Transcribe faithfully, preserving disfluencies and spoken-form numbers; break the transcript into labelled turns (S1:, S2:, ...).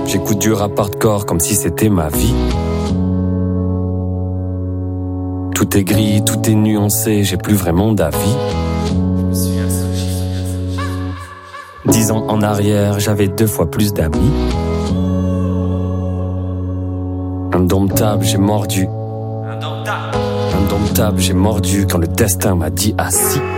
S1: J'écoute du rap hardcore comme si c'était ma vie. Tout est gris, tout est nuancé, j'ai plus vraiment d'avis. Dix ans en arrière, j'avais deux fois plus d'amis. Indomptable, j'ai mordu. Indomptable, j'ai mordu quand le destin m'a dit assis.